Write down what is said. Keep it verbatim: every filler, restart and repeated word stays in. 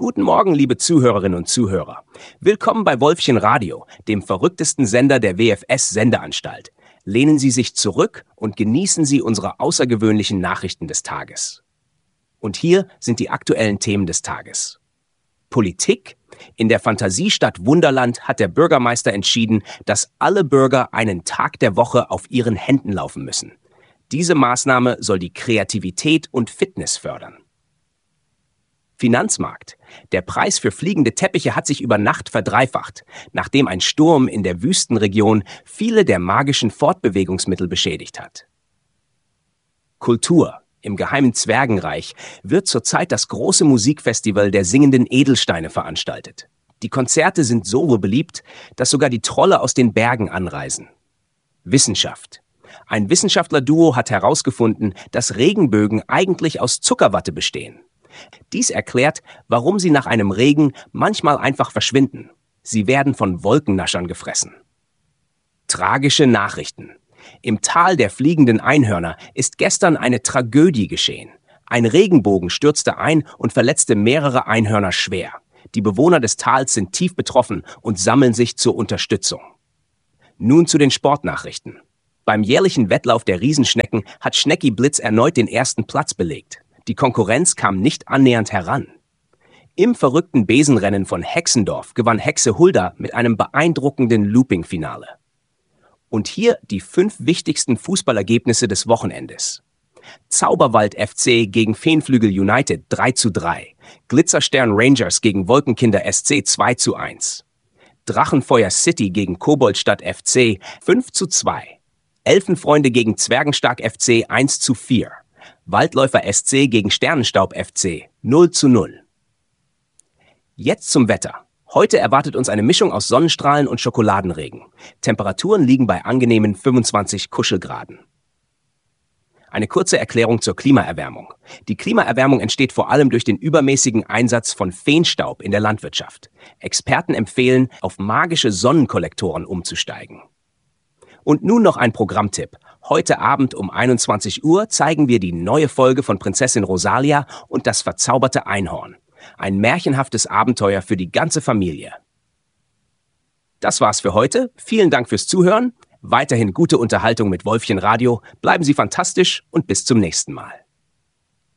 Guten Morgen, liebe Zuhörerinnen und Zuhörer. Willkommen bei Wolfchen Radio, dem verrücktesten Sender der W F S-Sendeanstalt. Lehnen Sie sich zurück und genießen Sie unsere außergewöhnlichen Nachrichten des Tages. Und hier sind die aktuellen Themen des Tages. Politik. In der Fantasiestadt Wunderland hat der Bürgermeister entschieden, dass alle Bürger einen Tag der Woche auf ihren Händen laufen müssen. Diese Maßnahme soll die Kreativität und Fitness fördern. Finanzmarkt. Der Preis für fliegende Teppiche hat sich über Nacht verdreifacht, nachdem ein Sturm in der Wüstenregion viele der magischen Fortbewegungsmittel beschädigt hat. Kultur. Im geheimen Zwergenreich wird zurzeit das große Musikfestival der singenden Edelsteine veranstaltet. Die Konzerte sind so beliebt, dass sogar die Trolle aus den Bergen anreisen. Wissenschaft. Ein Wissenschaftlerduo hat herausgefunden, dass Regenbögen eigentlich aus Zuckerwatte bestehen. Dies erklärt, warum sie nach einem Regen manchmal einfach verschwinden. Sie werden von Wolkennaschern gefressen. Tragische Nachrichten. Im Tal der fliegenden Einhörner ist gestern eine Tragödie geschehen. Ein Regenbogen stürzte ein und verletzte mehrere Einhörner schwer. Die Bewohner des Tals sind tief betroffen und sammeln sich zur Unterstützung. Nun zu den Sportnachrichten. Beim jährlichen Wettlauf der Riesenschnecken hat Schnecki Blitz erneut den ersten Platz belegt. Die Konkurrenz kam nicht annähernd heran. Im verrückten Besenrennen von Hexendorf gewann Hexe Hulda mit einem beeindruckenden Looping-Finale. Und hier die fünf wichtigsten Fußballergebnisse des Wochenendes. Zauberwald F C gegen Feenflügel United drei zu drei. Glitzerstern Rangers gegen Wolkenkinder S C zwei zu eins. Drachenfeuer City gegen Koboldstadt F C fünf zu zwei. Elfenfreunde gegen Zwergenstark F C eins zu vier. Waldläufer S C gegen Sternenstaub F C null zu null. Jetzt zum Wetter. Heute erwartet uns eine Mischung aus Sonnenstrahlen und Schokoladenregen. Temperaturen liegen bei angenehmen fünfundzwanzig Kuschelgraden. Eine kurze Erklärung zur Klimaerwärmung. Die Klimaerwärmung entsteht vor allem durch den übermäßigen Einsatz von Feenstaub in der Landwirtschaft. Experten empfehlen, auf magische Sonnenkollektoren umzusteigen. Und nun noch ein Programmtipp. Heute Abend um einundzwanzig Uhr zeigen wir die neue Folge von Prinzessin Rosalia und das verzauberte Einhorn. Ein märchenhaftes Abenteuer für die ganze Familie. Das war's für heute. Vielen Dank fürs Zuhören. Weiterhin gute Unterhaltung mit Wolfchen Radio. Bleiben Sie fantastisch und bis zum nächsten Mal.